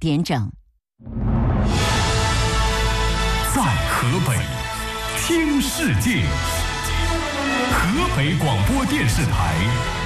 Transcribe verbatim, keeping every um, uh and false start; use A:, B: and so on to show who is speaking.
A: 点整。
B: 在河北听世界，河北广播电视台